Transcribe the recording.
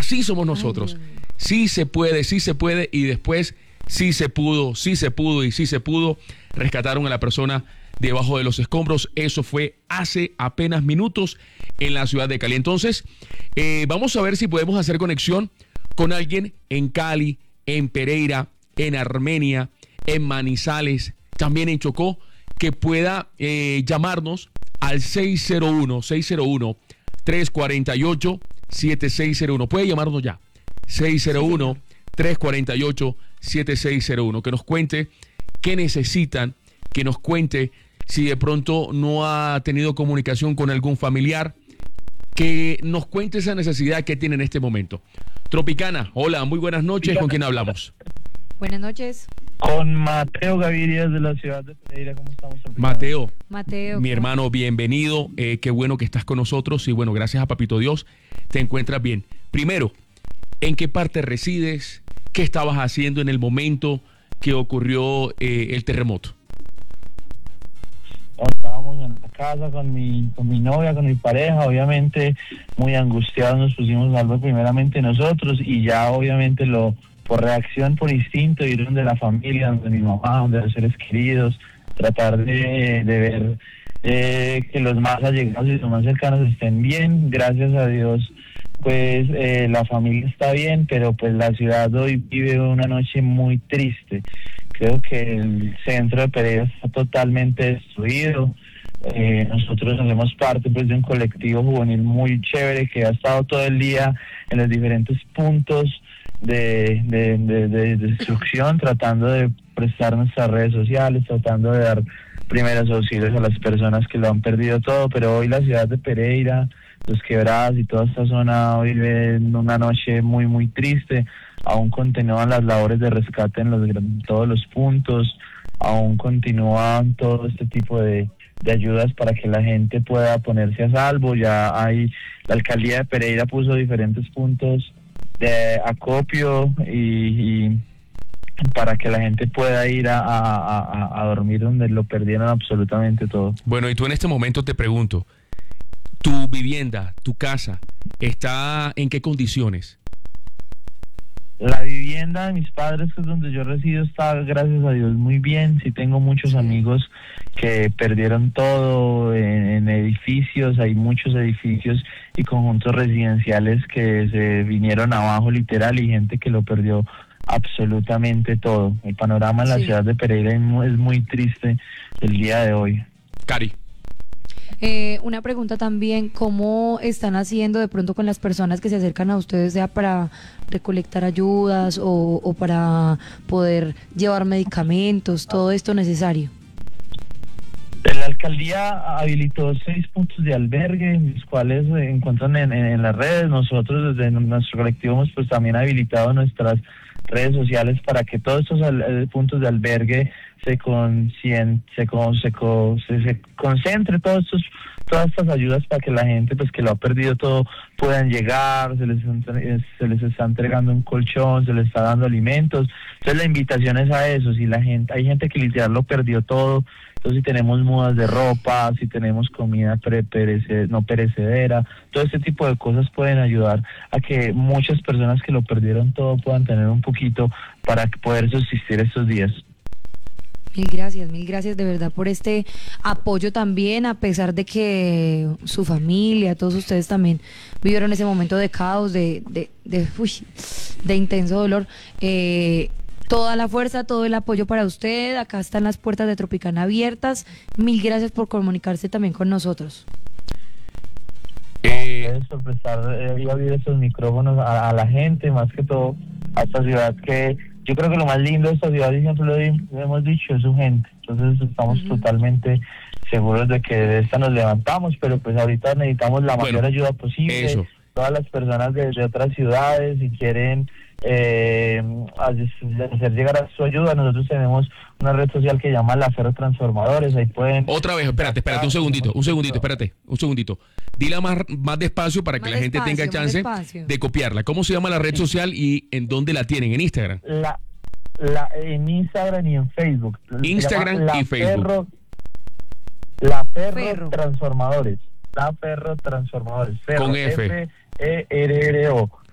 Así somos nosotros. Sí se puede, y después sí se pudo, y sí se pudo. Rescataron a la persona debajo de los escombros. Eso fue hace apenas minutos en la ciudad de Cali. Entonces, vamos a ver si podemos hacer conexión con alguien en Cali, en Pereira, en Armenia, en Manizales, también en Chocó, que pueda llamarnos al 601-348-7601. Puede llamarnos ya. 601-348-7601. Que nos cuente qué necesitan, que nos cuente si de pronto no ha tenido comunicación con algún familiar, que nos cuente esa necesidad que tiene en este momento. Tropicana, hola, muy buenas noches. ¿Con quién hablamos? Buenas noches. Con Mateo Gaviria de la ciudad de Pereira. ¿Cómo estamos? Mateo, mi ¿cómo? hermano, bienvenido. Qué bueno que estás con nosotros y bueno, gracias a Papito Dios, te encuentras bien. Primero, ¿en qué parte resides? ¿Qué estabas haciendo en el momento que ocurrió el terremoto? Estábamos en la casa con mi novia, con mi pareja, obviamente muy angustiados, nos pusimos a salvo primeramente nosotros y ya obviamente por reacción, por instinto, ir donde la familia, donde mi mamá, donde los seres queridos, tratar de ver que los más allegados y los más cercanos estén bien. Gracias a Dios, pues la familia está bien, pero pues la ciudad hoy vive una noche muy triste. Creo que el centro de Pereira está totalmente destruido. Nosotros hacemos parte pues de un colectivo juvenil muy chévere que ha estado todo el día en los diferentes puntos de destrucción, tratando de prestar nuestras redes sociales, tratando de dar primeros auxilios a las personas que lo han perdido todo. Pero hoy la ciudad de Pereira, Los Quebradas y toda esta zona hoy vive una noche muy muy triste. Aún continúan las labores de rescate en todos los puntos, aún continúan todo este tipo de ayudas para que la gente pueda ponerse a salvo. Ya la alcaldía de Pereira puso diferentes puntos de acopio y para que la gente pueda ir a dormir donde lo perdieron absolutamente todo. Bueno, y tú en este momento te pregunto, ¿tu vivienda, tu casa, está en qué condiciones? La vivienda de mis padres, que es donde yo resido, está, gracias a Dios, muy bien. Sí tengo muchos amigos que perdieron todo en edificios. Hay muchos edificios y conjuntos residenciales que se vinieron abajo literal y gente que lo perdió absolutamente todo. El panorama en la ciudad de Pereira es muy triste el día de hoy. Cari. Una pregunta también, ¿cómo están haciendo de pronto con las personas que se acercan a ustedes, sea para recolectar ayudas o para poder llevar medicamentos, todo esto necesario? La alcaldía habilitó 6 puntos de albergue, los cuales se encuentran en las redes. Nosotros desde nuestro colectivo hemos pues también habilitado nuestras redes sociales para que todos estos puntos de albergue se concentre todas estas ayudas para que la gente pues que lo ha perdido todo puedan llegar. Se les está entregando un colchón, se les está dando alimentos. Entonces la invitación es a eso. Si hay gente que literal lo perdió todo, entonces si tenemos mudas de ropa, si tenemos comida no perecedera, todo este tipo de cosas pueden ayudar a que muchas personas que lo perdieron todo puedan tener un poquito para poder subsistir estos días. Mil gracias de verdad por este apoyo también, a pesar de que su familia, todos ustedes también vivieron ese momento de caos, de intenso dolor. Toda la fuerza, todo el apoyo para usted. Acá están las puertas de Tropicana abiertas. Mil gracias por comunicarse también con nosotros. Gracias por prestar y abrir estos micrófonos a la gente, más que todo a esta ciudad, que yo creo que lo más lindo de esta ciudad, y siempre lo hemos dicho, es su gente. Entonces estamos totalmente seguros de que de esta nos levantamos, pero pues ahorita necesitamos la mayor ayuda posible. Eso. Todas las personas de otras ciudades, si quieren hacer llegar a su ayuda, nosotros tenemos una red social que llama La Ferro Transformadores. Ahí pueden... Otra vez, espérate, un segundito, Dila más despacio para que la gente tenga chance de copiarla. ¿Cómo se llama la red social y en dónde la tienen? ¿En Instagram? En Instagram y en Facebook. Instagram y Facebook. La Ferro Transformadores. La Ferro Transformadores. Ferro, con F. Ferro.